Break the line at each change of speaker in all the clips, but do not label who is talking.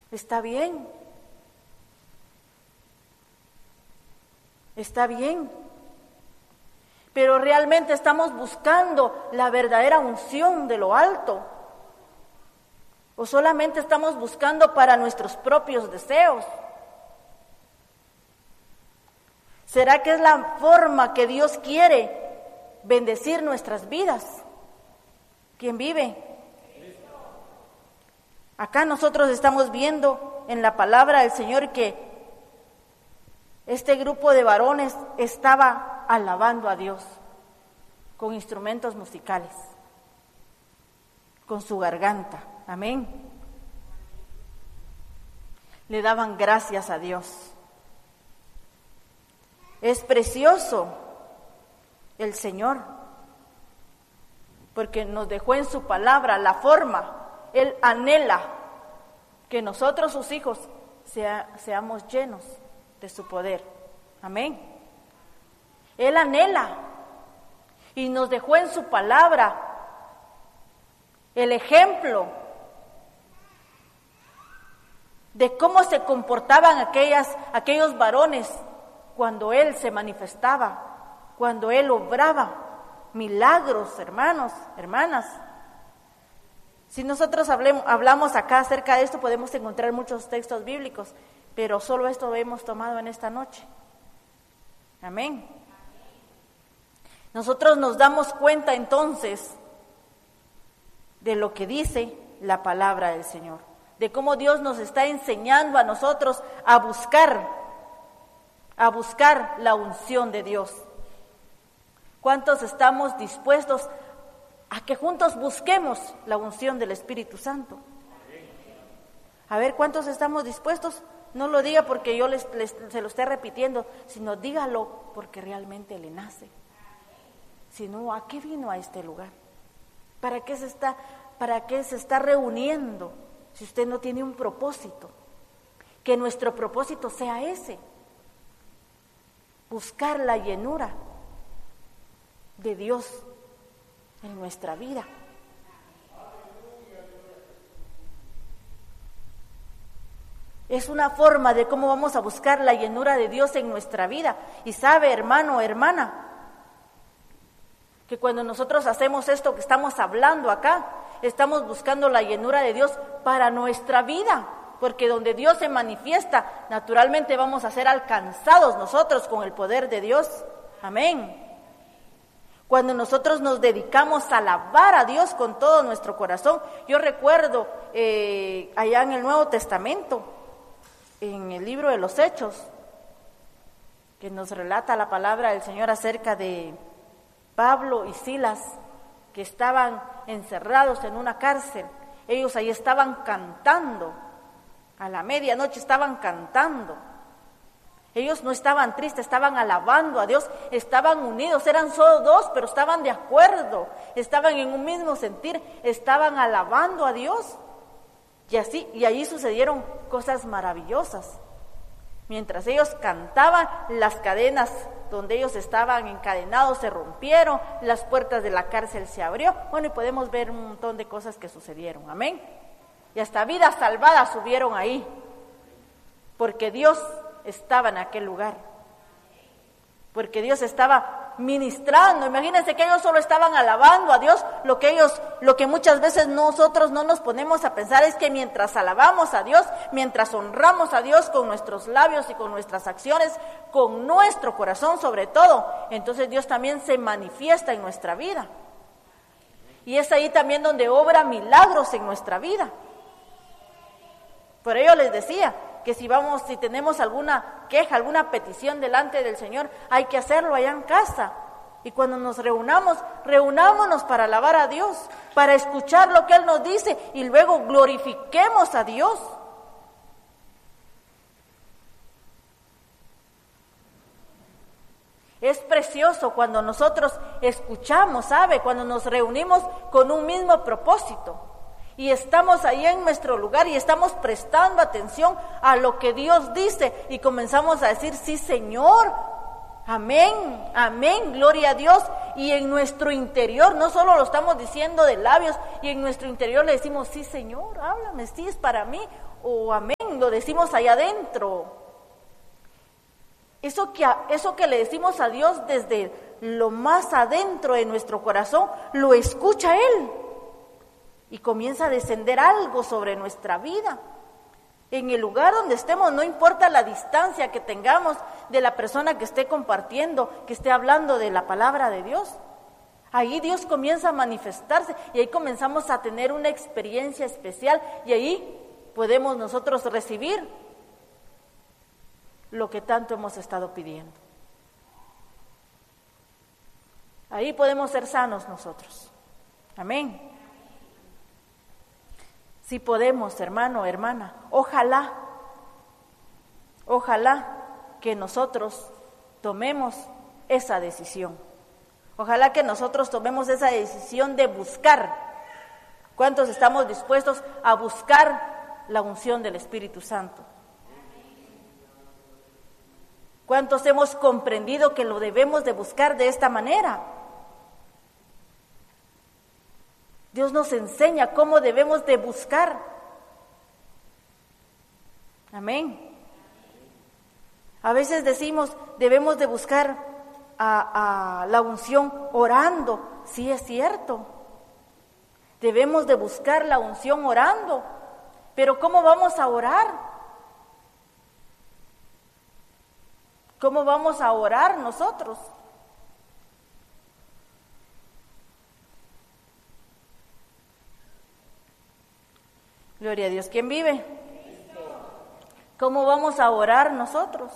Está bien. Está bien. Pero realmente estamos buscando la verdadera unción de lo alto. ¿O solamente estamos buscando para nuestros propios deseos? ¿Será que es la forma que Dios quiere bendecir nuestras vidas? ¿Quién vive? Acá nosotros estamos viendo en la palabra del Señor que este grupo de varones estaba alabando a Dios con instrumentos musicales, con su garganta. Amén. Le daban gracias a Dios. Es precioso el Señor, porque nos dejó en su palabra la forma. Él anhela que nosotros, sus hijos, seamos llenos de su poder. Amén. Él anhela y nos dejó en su palabra el ejemplo de cómo se comportaban aquellos varones cuando Él se manifestaba, cuando Él obraba milagros, hermanos, hermanas. Si nosotros hablamos acá acerca de esto, podemos encontrar muchos textos bíblicos, pero solo esto hemos tomado en esta noche. Amén. Nosotros nos damos cuenta entonces de lo que dice la palabra del Señor, de cómo Dios nos está enseñando a nosotros a buscar la unción de Dios. ¿Cuántos estamos dispuestos a que juntos busquemos la unción del Espíritu Santo? A ver, ¿cuántos estamos dispuestos? No lo diga porque yo se lo esté repitiendo, sino dígalo porque realmente le nace. Si no, ¿a qué vino a este lugar? ¿Para qué se está reuniendo si usted no tiene un propósito? Que nuestro propósito sea ese: buscar la llenura de Dios en nuestra vida. Es una forma de cómo vamos a buscar la llenura de Dios en nuestra vida. Y sabe, hermano o hermana, que cuando nosotros hacemos esto que estamos hablando acá, estamos buscando la llenura de Dios para nuestra vida, porque donde Dios se manifiesta, naturalmente vamos a ser alcanzados nosotros con el poder de Dios. Amén. Cuando nosotros nos dedicamos a alabar a Dios con todo nuestro corazón. Yo recuerdo allá en el Nuevo Testamento, en el libro de los Hechos, que nos relata la palabra del Señor acerca de Pablo y Silas, que estaban encerrados en una cárcel. Ellos ahí estaban cantando, a la medianoche estaban cantando. Ellos no estaban tristes, estaban alabando a Dios, estaban unidos, eran solo dos, pero estaban de acuerdo, estaban en un mismo sentir, estaban alabando a Dios. Y allí sucedieron cosas maravillosas. Mientras ellos cantaban, las cadenas donde ellos estaban encadenados se rompieron, las puertas de la cárcel se abrió. Bueno, y podemos ver un montón de cosas que sucedieron. Amén. Y hasta vidas salvadas subieron ahí, porque Dios estaba en aquel lugar, porque Dios estaba ministrando. Imagínense que ellos solo estaban alabando a Dios. Lo que muchas veces nosotros no nos ponemos a pensar es que mientras alabamos a Dios, mientras honramos a Dios con nuestros labios y con nuestras acciones, con nuestro corazón sobre todo, entonces Dios también se manifiesta en nuestra vida. Y es ahí también donde obra milagros en nuestra vida. Por ello les decía que si tenemos alguna queja, alguna petición delante del Señor, hay que hacerlo allá en casa. Y cuando nos reunámonos para alabar a Dios, para escuchar lo que Él nos dice y luego glorifiquemos a Dios. Es precioso cuando nosotros escuchamos, ¿sabe? Cuando nos reunimos con un mismo propósito. Y estamos ahí en nuestro lugar y estamos prestando atención a lo que Dios dice y comenzamos a decir, sí, Señor, amén, amén, gloria a Dios. Y en nuestro interior, no solo lo estamos diciendo de labios, y en nuestro interior le decimos, sí, Señor, háblame, sí, es para mí. o amén, lo decimos allá adentro. Eso que le decimos a Dios desde lo más adentro de nuestro corazón, lo escucha Él y comienza a descender algo sobre nuestra vida. En el lugar donde estemos, no importa la distancia que tengamos de la persona que esté compartiendo, que esté hablando de la palabra de Dios, ahí Dios comienza a manifestarse y ahí comenzamos a tener una experiencia especial y ahí podemos nosotros recibir lo que tanto hemos estado pidiendo. Ahí podemos ser sanos nosotros. Amén. Si podemos, hermano, hermana, ojalá que nosotros tomemos esa decisión. Ojalá que nosotros tomemos esa decisión de buscar. ¿Cuántos estamos dispuestos a buscar la unción del Espíritu Santo? ¿Cuántos hemos comprendido que lo debemos de buscar de esta manera? Dios nos enseña cómo debemos de buscar. Amén. A veces decimos, debemos de buscar a la unción orando. Sí, es cierto. Debemos de buscar la unción orando. Pero ¿cómo vamos a orar? ¿Cómo vamos a orar nosotros? Gloria a Dios. ¿Quién vive? ¿Cómo vamos a orar nosotros?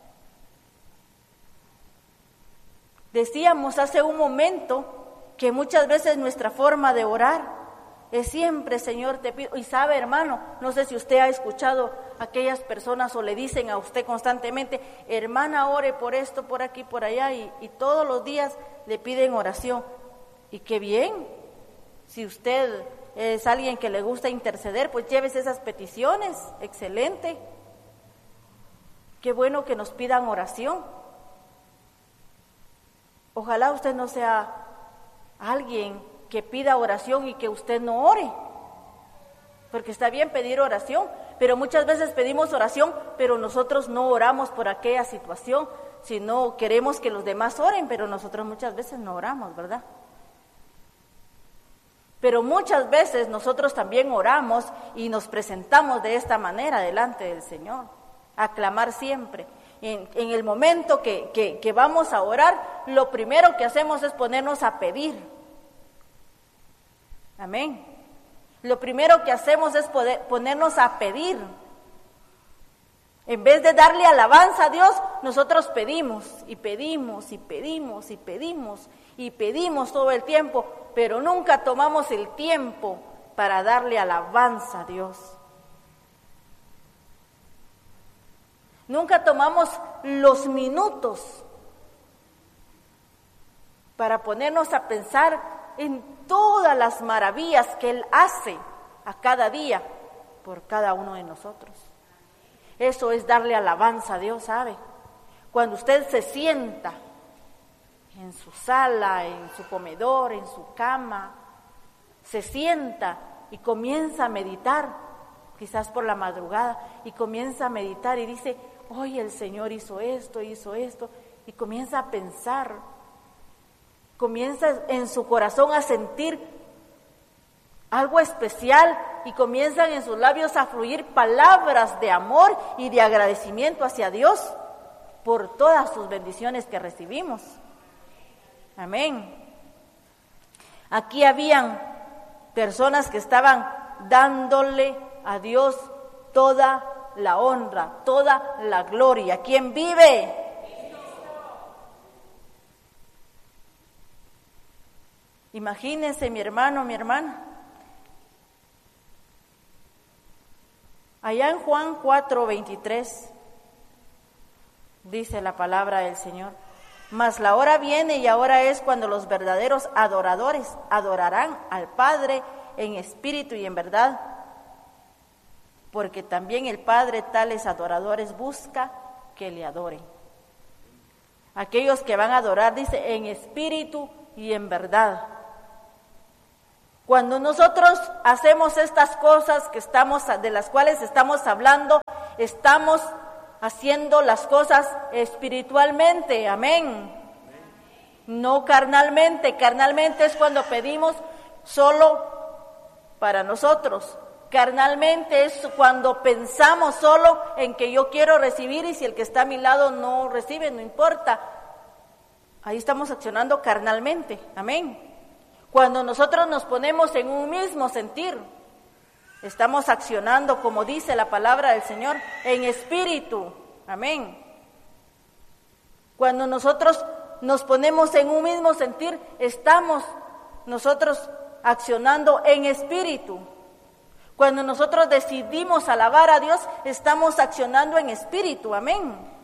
Decíamos hace un momento que muchas veces nuestra forma de orar es siempre, Señor, te pido. Y sabe, hermano, no sé si usted ha escuchado a aquellas personas o le dicen a usted constantemente, hermana, ore por esto, por aquí, por allá, y todos los días le piden oración. Y qué bien, si usted es alguien que le gusta interceder, pues llévese esas peticiones, excelente. Qué bueno que nos pidan oración. Ojalá usted no sea alguien que pida oración y que usted no ore, porque está bien pedir oración, pero muchas veces pedimos oración, pero nosotros no oramos por aquella situación, sino queremos que los demás oren, pero nosotros muchas veces no oramos, ¿verdad? Pero muchas veces nosotros también oramos y nos presentamos de esta manera delante del Señor, a clamar siempre. En el momento que vamos a orar, lo primero que hacemos es ponernos a pedir. Amén. Lo primero que hacemos es ponernos a pedir. En vez de darle alabanza a Dios, nosotros pedimos y pedimos y pedimos y pedimos y pedimos todo el tiempo, pero nunca tomamos el tiempo para darle alabanza a Dios. Nunca tomamos los minutos para ponernos a pensar en todas las maravillas que Él hace a cada día por cada uno de nosotros. Eso es darle alabanza a Dios, ¿sabe? Cuando usted se sienta en su sala, en su comedor, en su cama, se sienta y comienza a meditar, quizás por la madrugada, y comienza a meditar y dice, hoy el Señor hizo esto, y comienza a pensar, comienza en su corazón a sentir algo especial y comienzan en sus labios a fluir palabras de amor y de agradecimiento hacia Dios por todas sus bendiciones que recibimos. Amén. Aquí habían personas que estaban dándole a Dios toda la honra, toda la gloria. ¿Quién vive? Imagínense, mi hermano, mi hermana. Allá en Juan 4:23 dice la palabra del Señor: mas la hora viene y ahora es cuando los verdaderos adoradores adorarán al Padre en espíritu y en verdad, porque también el Padre tales adoradores busca que le adoren. Aquellos que van a adorar, dice, en espíritu y en verdad. Cuando nosotros hacemos estas cosas de las cuales estamos hablando, estamos haciendo las cosas espiritualmente, amén. No carnalmente. Carnalmente es cuando pedimos solo para nosotros. Carnalmente es cuando pensamos solo en que yo quiero recibir y si el que está a mi lado no recibe, no importa. Ahí estamos accionando carnalmente, amén. Cuando nosotros nos ponemos en un mismo sentir, estamos accionando, como dice la palabra del Señor, en espíritu, amén. Cuando nosotros nos ponemos en un mismo sentir, estamos nosotros accionando en espíritu. Cuando nosotros decidimos alabar a Dios, estamos accionando en espíritu, amén.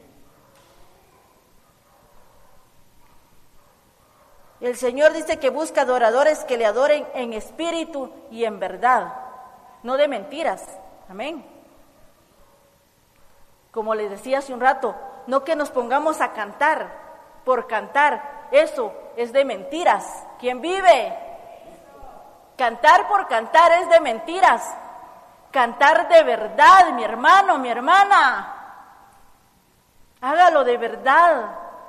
El Señor dice que busca adoradores que le adoren en espíritu y en verdad, no de mentiras, amén. Como les decía hace un rato, no que nos pongamos a cantar por cantar, eso es de mentiras. ¿Quién vive? Cantar por cantar es de mentiras. Cantar de verdad, mi hermano, mi hermana. Hágalo de verdad,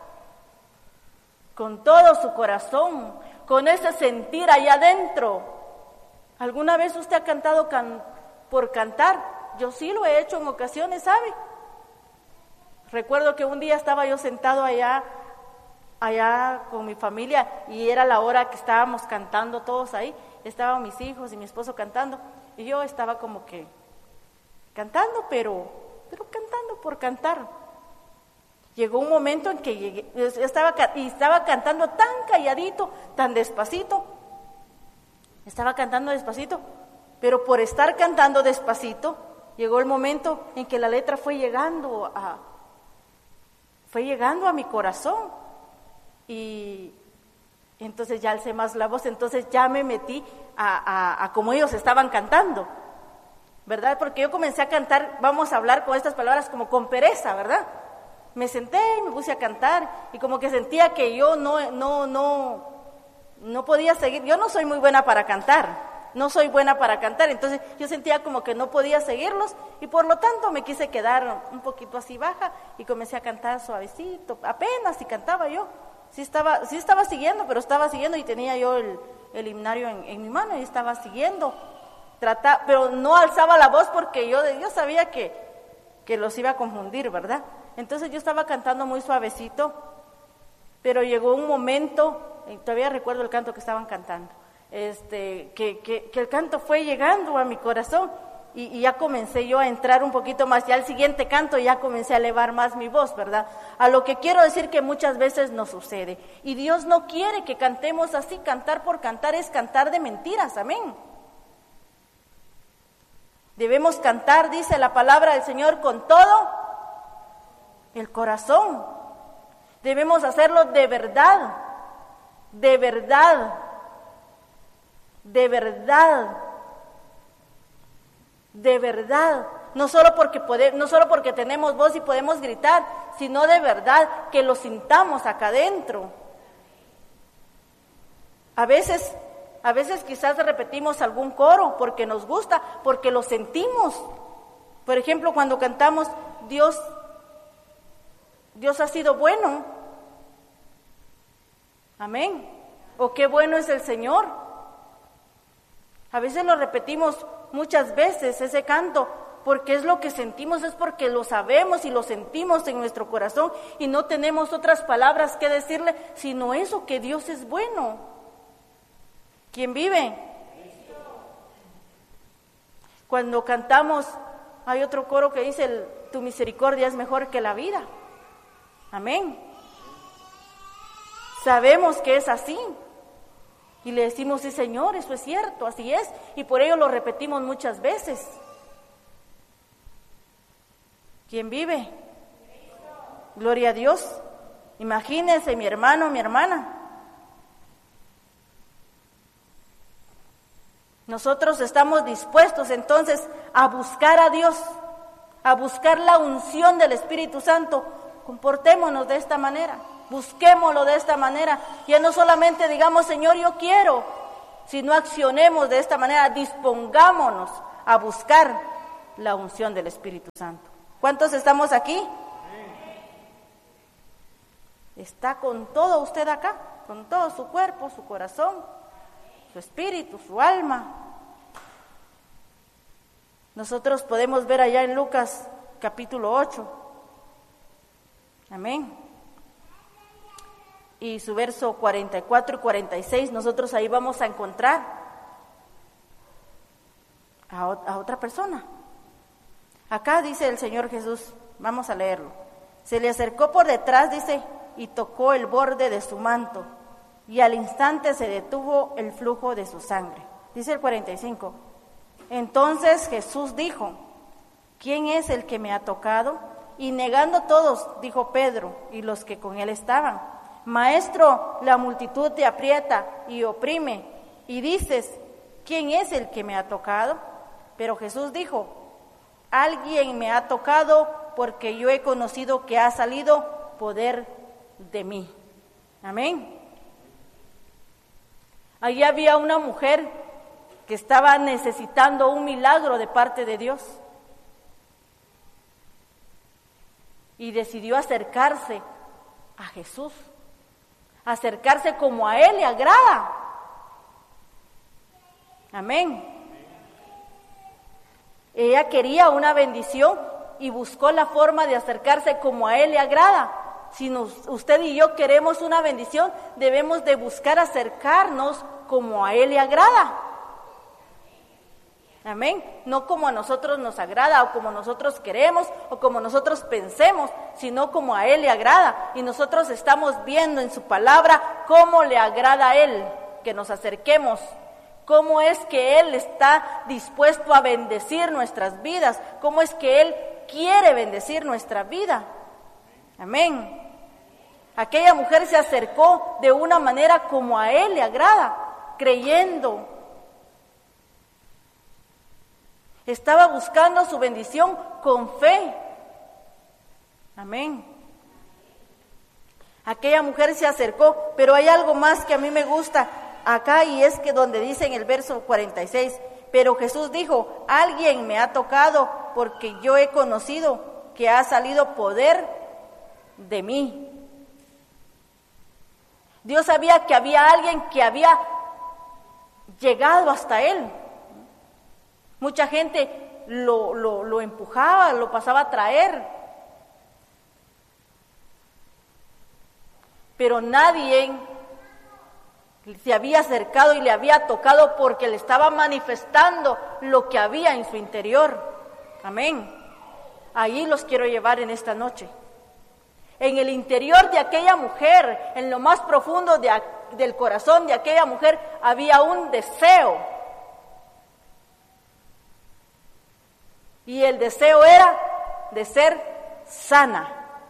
con todo su corazón, con ese sentir allá adentro. ¿Alguna vez usted ha cantado por cantar? Yo sí lo he hecho en ocasiones, ¿sabe? Recuerdo que un día estaba yo sentado allá con mi familia y era la hora que estábamos cantando todos ahí. Estaban mis hijos y mi esposo cantando y yo estaba como que cantando, pero cantando por cantar. Llegó un momento en que estaba cantando tan calladito, tan despacito. Estaba cantando despacito, pero por estar cantando despacito, llegó el momento en que la letra fue llegando a mi corazón. Y entonces ya alcé más la voz, entonces ya me metí a como ellos estaban cantando, ¿verdad? Porque yo comencé a cantar, vamos a hablar con estas palabras como con pereza, ¿verdad? Me senté y me puse a cantar y como que sentía que yo no podía seguir. Yo no soy muy buena para cantar, entonces yo sentía como que no podía seguirlos y por lo tanto me quise quedar un poquito así baja y comencé a cantar suavecito, apenas si cantaba yo. Sí estaba siguiendo, pero estaba siguiendo y tenía yo el himnario en mi mano y estaba siguiendo. Pero no alzaba la voz porque yo sabía que los iba a confundir, ¿verdad? Entonces yo estaba cantando muy suavecito, pero llegó un momento, y todavía recuerdo el canto que estaban cantando, que el canto fue llegando a mi corazón y ya comencé yo a entrar un poquito más, ya el siguiente canto ya comencé a elevar más mi voz, ¿verdad? A lo que quiero decir que muchas veces nos sucede, y Dios no quiere que cantemos así. Cantar por cantar es cantar de mentiras, amén. Debemos cantar, dice la palabra del Señor, con todo el corazón. Debemos hacerlo de verdad, de verdad, de verdad, de verdad. No solo porque tenemos voz y podemos gritar, sino de verdad que lo sintamos acá adentro. A veces quizás repetimos algún coro porque nos gusta, porque lo sentimos. Por ejemplo, cuando cantamos Dios ha sido bueno. Amén. O qué bueno es el Señor. A veces lo repetimos muchas veces ese canto porque es lo que sentimos, es porque lo sabemos y lo sentimos en nuestro corazón y no tenemos otras palabras que decirle sino eso, que Dios es bueno. ¿Quién vive? Cuando cantamos, hay otro coro que dice, tu misericordia es mejor que la vida. Amén. Sabemos que es así. Y le decimos, sí, Señor, eso es cierto, así es. Y por ello lo repetimos muchas veces. ¿Quién vive? Gloria a Dios. Imagínense, mi hermano, mi hermana. Nosotros estamos dispuestos entonces a buscar a Dios, a buscar la unción del Espíritu Santo. Comportémonos de esta manera, busquémoslo de esta manera. Ya no solamente digamos, Señor, yo quiero, sino accionemos de esta manera, dispongámonos a buscar la unción del Espíritu Santo. ¿Cuántos estamos aquí? ¿Está con todo usted acá? Con todo su cuerpo, su corazón, su espíritu, su alma. Nosotros podemos ver allá en Lucas capítulo 8. Amén. Y su verso 44 y 46, nosotros ahí vamos a encontrar a otra persona. Acá dice el Señor Jesús, vamos a leerlo. Se le acercó por detrás, dice, y tocó el borde de su manto, y al instante se detuvo el flujo de su sangre. Dice el 45. Entonces Jesús dijo, ¿quién es el que me ha tocado? Y negando todos, dijo Pedro y los que con él estaban, Maestro, la multitud te aprieta y oprime, y dices, ¿quién es el que me ha tocado? Pero Jesús dijo, alguien me ha tocado porque yo he conocido que ha salido poder de mí. Amén. Allí había una mujer que estaba necesitando un milagro de parte de Dios y decidió acercarse a Jesús, acercarse como a Él le agrada. Amén. Ella quería una bendición y buscó la forma de acercarse como a Él le agrada. Si usted y yo queremos una bendición, debemos de buscar acercarnos como a Él le agrada. Amén. No como a nosotros nos agrada o como nosotros queremos o como nosotros pensemos, sino como a Él le agrada. Y nosotros estamos viendo en su palabra cómo le agrada a Él que nos acerquemos, cómo es que Él está dispuesto a bendecir nuestras vidas, cómo es que Él quiere bendecir nuestra vida. Amén. Aquella mujer se acercó de una manera como a Él le agrada, creyendo. Estaba buscando su bendición con fe. Amén. Aquella mujer se acercó, pero hay algo más que a mí me gusta acá, y es que donde dice en el verso 46, pero Jesús dijo, alguien me ha tocado porque yo he conocido que ha salido poder de mí. Dios sabía que había alguien que había llegado hasta Él. Mucha gente lo empujaba, lo pasaba a traer. Pero nadie se había acercado y le había tocado porque le estaba manifestando lo que había en su interior. Amén. Ahí los quiero llevar en esta noche. En el interior de aquella mujer, en lo más profundo del corazón de aquella mujer, había un deseo. Y el deseo era de ser sana.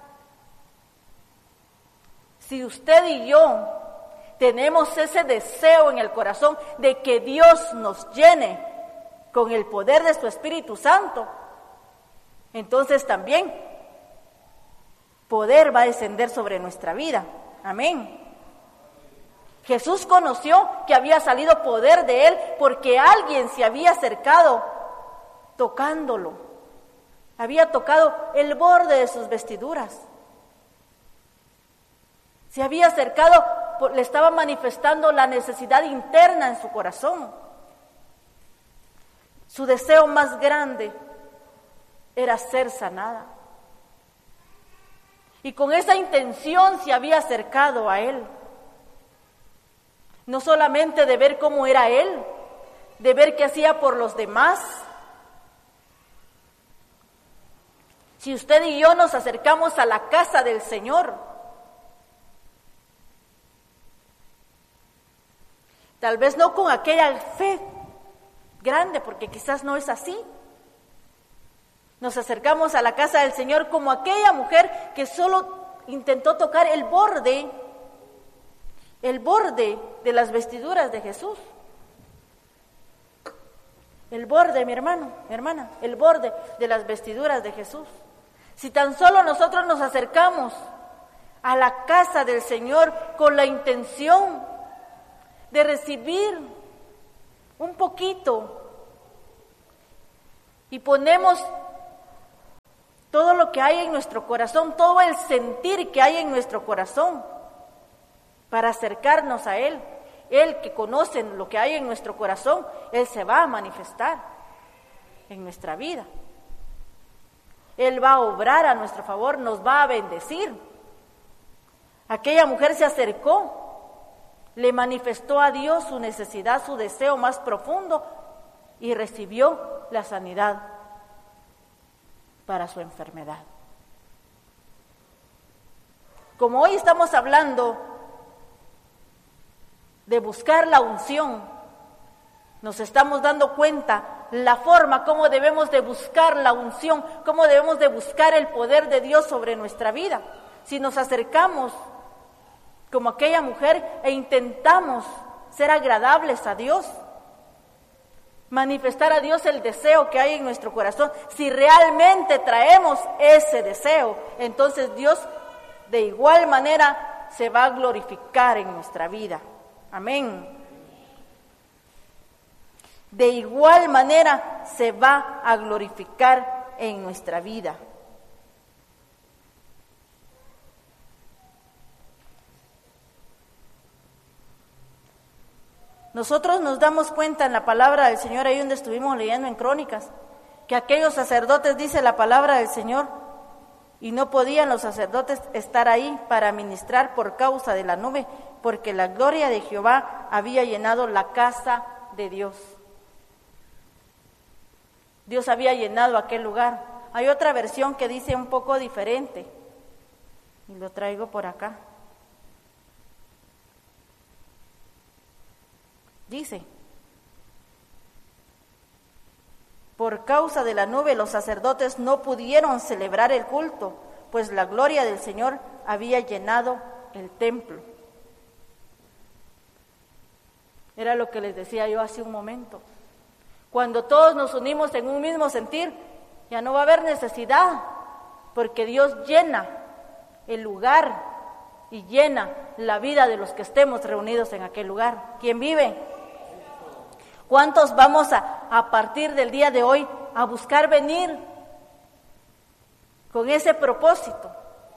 Si usted y yo tenemos ese deseo en el corazón de que Dios nos llene con el poder de su Espíritu Santo, entonces también poder va a descender sobre nuestra vida. Amén. Jesús conoció que había salido poder de Él porque alguien se había acercado tocándolo. Había tocado el borde de sus vestiduras. Se había acercado, le estaba manifestando la necesidad interna en su corazón. Su deseo más grande era ser sanada. Y con esa intención se había acercado a Él. No solamente de ver cómo era Él, de ver qué hacía por los demás. Si usted y yo nos acercamos a la casa del Señor, tal vez no con aquella fe grande, porque quizás no es así. Nos acercamos a la casa del Señor como aquella mujer que solo intentó tocar el borde de las vestiduras de Jesús. El borde, mi hermano, mi hermana, el borde de las vestiduras de Jesús. Si tan solo nosotros nos acercamos a la casa del Señor con la intención de recibir un poquito, y ponemos todo lo que hay en nuestro corazón, todo el sentir que hay en nuestro corazón para acercarnos a Él. Él que conoce lo que hay en nuestro corazón, Él se va a manifestar en nuestra vida. Él va a obrar a nuestro favor, nos va a bendecir. Aquella mujer se acercó, le manifestó a Dios su necesidad, su deseo más profundo y recibió la sanidad para su enfermedad. Como hoy estamos hablando de buscar la unción, nos estamos dando cuenta la forma como debemos de buscar la unción, cómo debemos de buscar el poder de Dios sobre nuestra vida. Si nos acercamos como aquella mujer e intentamos ser agradables a Dios, manifestar a Dios el deseo que hay en nuestro corazón, si realmente traemos ese deseo, entonces Dios de igual manera se va a glorificar en nuestra vida. Amén. De igual manera se va a glorificar en nuestra vida. Nosotros nos damos cuenta en la palabra del Señor, ahí donde estuvimos leyendo en Crónicas, que aquellos sacerdotes, dice la palabra del Señor, y no podían los sacerdotes estar ahí para ministrar por causa de la nube, porque la gloria de Jehová había llenado la casa de Dios. Dios había llenado aquel lugar. Hay otra versión que dice un poco diferente, y lo traigo por acá. Dice: por causa de la nube los sacerdotes no pudieron celebrar el culto, pues la gloria del Señor había llenado el templo. Era lo que les decía yo hace un momento. Cuando todos nos unimos en un mismo sentir, ya no va a haber necesidad, porque Dios llena el lugar y llena la vida de los que estemos reunidos en aquel lugar. ¿Quién vive? ¿Cuántos vamos a partir del día de hoy a buscar venir con ese propósito?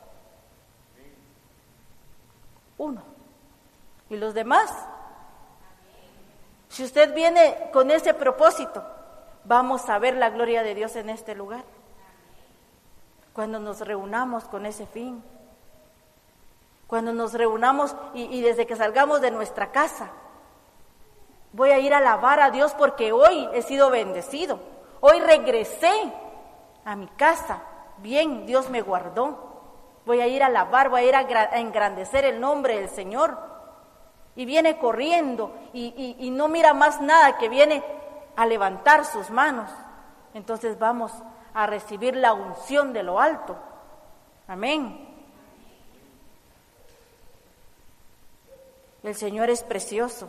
Uno. ¿Y los demás? Si usted viene con ese propósito, vamos a ver la gloria de Dios en este lugar. Cuando nos reunamos con ese fin. Cuando nos reunamos y desde que salgamos de nuestra casa, voy a ir a alabar a Dios porque hoy he sido bendecido. Hoy regresé a mi casa. Bien, Dios me guardó. Voy a ir a alabar, voy a ir a engrandecer el nombre del Señor. Y viene corriendo y no mira más nada, que viene a levantar sus manos. Entonces vamos a recibir la unción de lo alto. Amén. El Señor es precioso.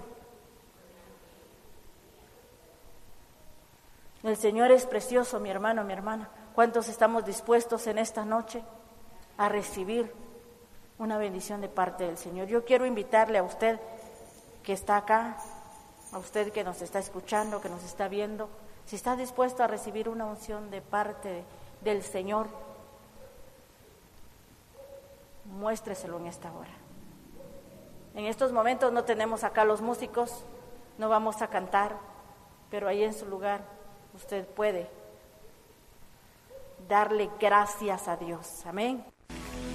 El Señor es precioso, mi hermano, mi hermana. ¿Cuántos estamos dispuestos en esta noche a recibir una bendición de parte del Señor? Yo quiero invitarle a usted que está acá, a usted que nos está escuchando, que nos está viendo, si está dispuesto a recibir una unción de parte del Señor, muéstreselo en esta hora. En estos momentos no tenemos acá los músicos, no vamos a cantar, pero ahí en su lugar usted puede darle gracias a Dios. Amén.